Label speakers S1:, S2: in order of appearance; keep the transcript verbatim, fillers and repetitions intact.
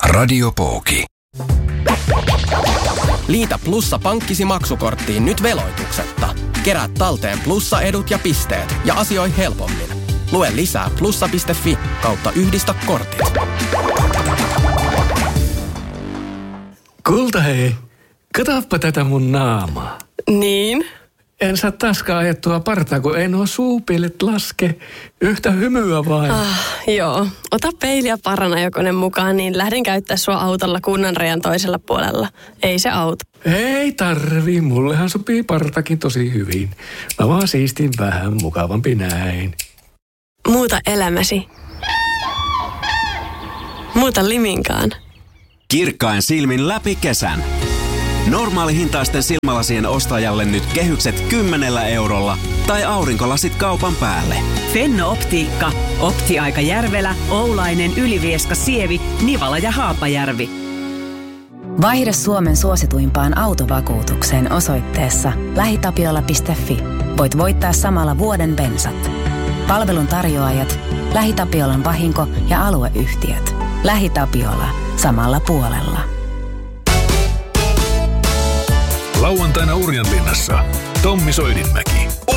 S1: Radiopooki.
S2: Liitä Plussa pankkisi maksukorttiin nyt veloituksetta. Kerää talteen Plussa-edut ja pisteet ja asioi helpommin. Lue lisää plussa piste fi kautta yhdistä kortit.
S3: Kulta hei, katoppa tätä mun naamaa.
S4: Niin?
S3: En saa taaskaan ajettua partaa, kun en oo suupielet laske. Yhtä hymyä vain.
S4: Ah, joo. Ota peili ja paranajokonen mukaan, niin lähden käyttää sua autolla kunnan rajan toisella puolella. Ei se auto.
S3: Ei tarvi, mullehan sopii partakin tosi hyvin. Mä vaan siistin vähän mukavampi näin.
S4: Muuta elämäsi. Muuta liminkaan.
S5: Kirkkain silmin läpi kesän. Normaalihintaisten silmälasien ostajalle nyt kehykset kymmenellä eurolla tai aurinkolasit kaupan päälle.
S6: Fenno-optiikka. Optiaika Järvelä, Oulainen, Ylivieska, Sievi, Nivala ja Haapajärvi.
S7: Vaihda Suomen suosituimpaan autovakuutukseen osoitteessa lähitapiola piste fi. Voit voittaa samalla vuoden bensat. Palvelun tarjoajat, LähiTapiolan vahinko- ja alueyhtiöt. LähiTapiola. Samalla puolella.
S1: Lauantaina Urjanlinnassa Tommi Soidinmäki.